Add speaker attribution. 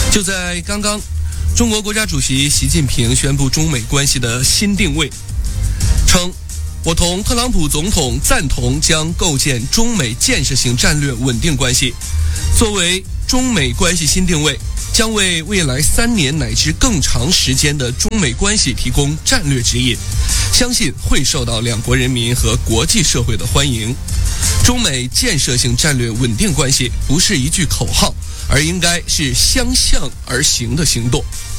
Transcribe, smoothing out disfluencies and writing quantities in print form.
Speaker 1: 就在刚刚，中国国家主席习近平宣布中美关系的新定位，称我同特朗普总统赞同将构建中美建设性战略稳定关系。作为中美关系新定位，将为未来3年乃至更长时间的中美关系提供战略指引，相信会受到两国人民和国际社会的欢迎。中美建设性战略稳定关系不是一句口号，而应该是相向而行的行动。